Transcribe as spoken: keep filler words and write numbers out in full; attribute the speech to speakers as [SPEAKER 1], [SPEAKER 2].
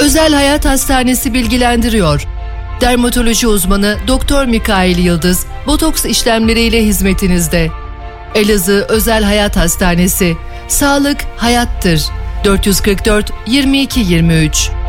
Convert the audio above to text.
[SPEAKER 1] Özel Hayat Hastanesi bilgilendiriyor. Dermatoloji uzmanı Doktor Mikail Yıldız, botoks işlemleriyle hizmetinizde. Elazığ Özel Hayat Hastanesi, sağlık hayattır. dört yüz kırk dört yirmi iki yirmi üç